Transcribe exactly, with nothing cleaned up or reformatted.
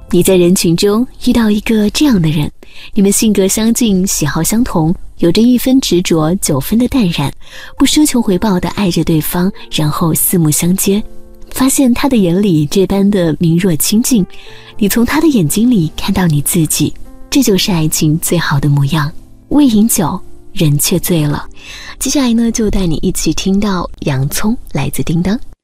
你在人群中遇到一个这样的人，你们性格相近，喜好相同，有着一分执着九分的淡然，不奢求回报的爱着对方，然后四目相接，发现他的眼里这般的明若清净，你从他的眼睛里看到你自己，这就是爱情最好的模样。未饮酒，人却醉了。接下来呢，就带你一起听到洋葱来自叮当。